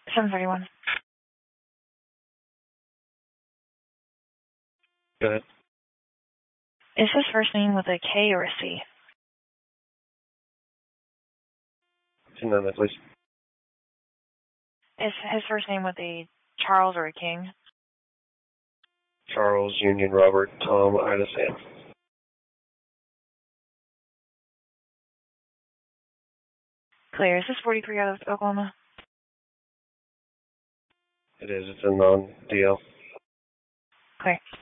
731. Go ahead. Is his first name with a K or a C? Can you that, please? Is his first name with a Charles or a King? Charles, Union, Robert, Tom, Ida, Sam. Clear. Is this 43 out of Oklahoma? It is. It's a non-DL. Clear.